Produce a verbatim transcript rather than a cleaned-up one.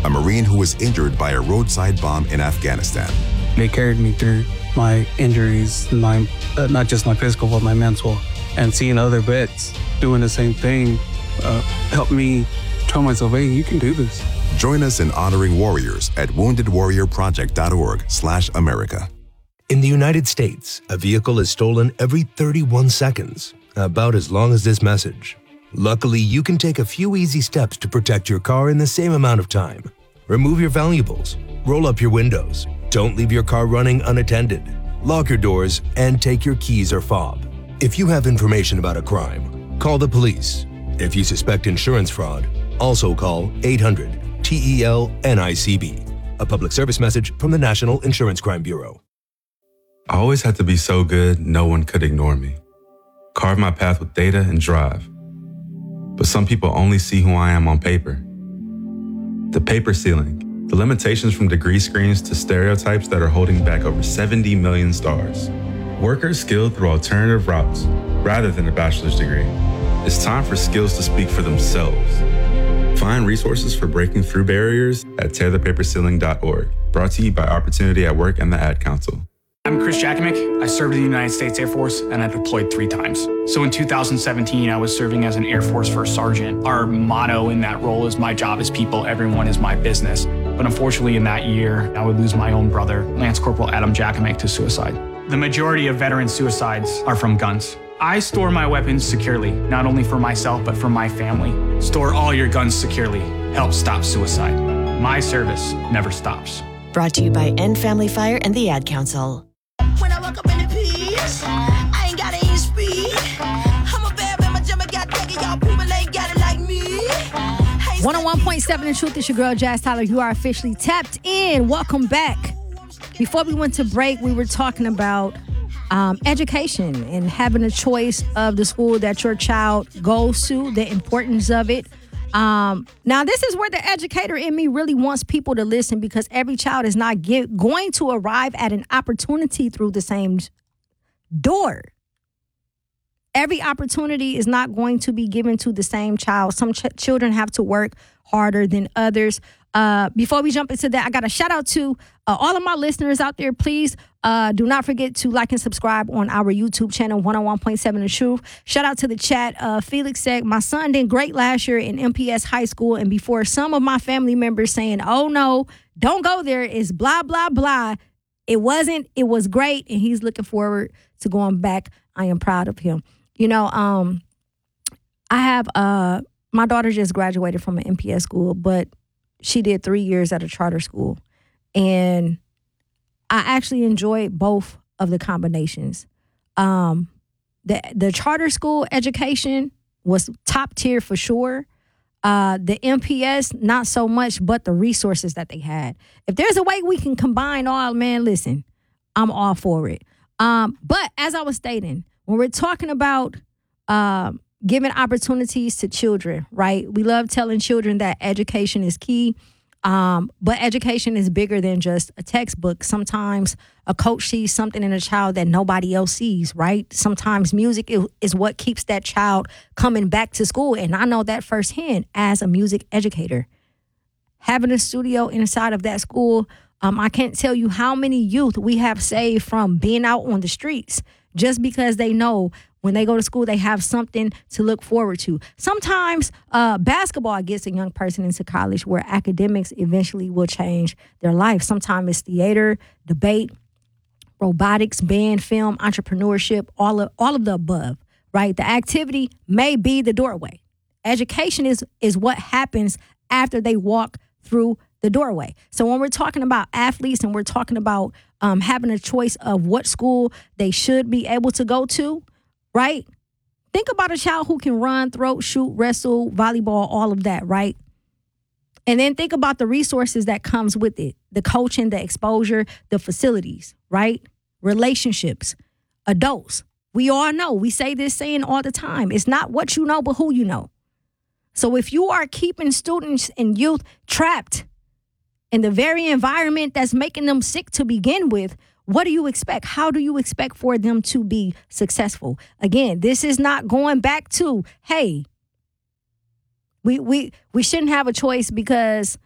a Marine who was injured by a roadside bomb in Afghanistan. They carried me through my injuries, my uh, not just my physical, but my mental. And seeing other vets doing the same thing uh, helped me tell myself, hey, you can do this. Join us in honoring warriors at wounded warrior project dot org slash America. In the United States, a vehicle is stolen every thirty-one seconds, about as long as this message. Luckily, you can take a few easy steps to protect your car in the same amount of time. Remove your valuables, roll up your windows, don't leave your car running unattended, lock your doors, and take your keys or fob. If you have information about a crime, call the police. If you suspect insurance fraud, also call eight hundred T E L N I C B. A public service message from the National Insurance Crime Bureau. I always had to be so good, no one could ignore me. Carve my path with data and drive. But some people only see who I am on paper. The paper ceiling, the limitations from degree screens to stereotypes that are holding back over seventy million stars. Workers skilled through alternative routes rather than a bachelor's degree. It's time for skills to speak for themselves. Find resources for breaking through barriers at tear the paper ceiling dot org. Brought to you by Opportunity at Work and the Ad Council. I'm Chris Jakomick. I served in the United States Air Force and I deployed three times. So in two thousand seventeen, I was serving as an Air Force First Sergeant. Our motto in that role is my job is people, everyone is my business. But unfortunately in that year, I would lose my own brother, Lance Corporal Adam Jakomick, to suicide. The majority of veteran suicides are from guns. I store my weapons securely, not only for myself, but for my family. Store all your guns securely. Help stop suicide. My service never stops. Brought to you by End Family Fire and the Ad Council. When I walk up in the piece, I ain't got any speed. I'm a bad man, my jumper got taken, y'all people ain't got it like me. one oh one point seven The Truth, it's your girl, Jazz Tyler. You are officially tapped in. Welcome back. Before we went to break, we were talking about um, education and having a choice of the school that your child goes to, the importance of it. Um, now, this is where the educator in me really wants people to listen, because every child is not get, going to arrive at an opportunity through the same door. Every opportunity is not going to be given to the same child. Some ch- children have to work harder than others. Uh, before we jump into that, I got a shout out to uh, all of my listeners out there. Please uh, do not forget to like and subscribe on our YouTube channel, one oh one point seven The Truth. Shout out to the chat. Uh, Felix said, my son did great last year in M P S high school. And before some of my family members saying, oh, no, don't go there, it's blah, blah, blah. It wasn't. It was great. And he's looking forward to going back. I am proud of him. You know, um, I have uh, my daughter just graduated from an M P S school, but she did three years at a charter school. And I actually enjoyed both of the combinations. Um, the the charter school education was top tier for sure. Uh, the M P S, not so much, but the resources that they had. If there's a way we can combine all, man, listen, I'm all for it. Um, but as I was stating, when we're talking about um, giving opportunities to children, right? We love telling children that education is key. Um, but education is bigger than just a textbook. Sometimes a coach sees something in a child that nobody else sees, right? Sometimes music is what keeps that child coming back to school. And I know that firsthand as a music educator. Having a studio inside of that school, um, I can't tell you how many youth we have saved from being out on the streets just because they know when they go to school, they have something to look forward to. Sometimes uh, basketball gets a young person into college where academics eventually will change their life. Sometimes it's theater, debate, robotics, band, film, entrepreneurship, all of all of the above, right? The activity may be the doorway. Education is is what happens after they walk through the doorway. So when we're talking about athletes and we're talking about um, having a choice of what school they should be able to go to, right? Think about a child who can run, throw, shoot, wrestle, volleyball, all of that, right? And then think about the resources that comes with it, the coaching, the exposure, the facilities, right? Relationships, adults. We all know, we say this saying all the time, it's not what you know, but who you know. So if you are keeping students and youth trapped in the very environment that's making them sick to begin with, what do you expect? How do you expect for them to be successful? Again, this is not going back to, hey, we we we shouldn't have a choice because